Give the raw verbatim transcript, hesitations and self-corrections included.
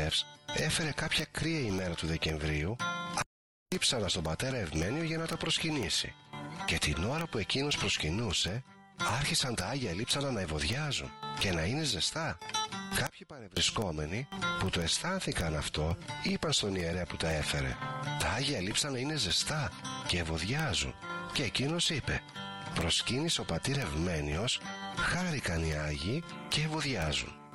Ζεύς έφερε κάποια κρύα ημέρα του Δεκεμβρίου λείψανα στον πατέρα Ευμένιο για να τα προσκυνήσει. Και την ώρα που εκείνος προσκυνούσε, άρχισαν τα Άγια Λείψανα να ευωδιάζουν και να είναι ζεστά. Κάποιοι παρευρισκόμενοι που το αισθάνθηκαν αυτό είπαν στον ιερέα που τα έφερε: τα Άγια Λείψανα είναι ζεστά και ευωδιάζουν. Και εκείνος είπε: προσκύνησε ο πατήρ Ευμένιος, χάρηκαν οι Άγιοι και ευωδιάζουν.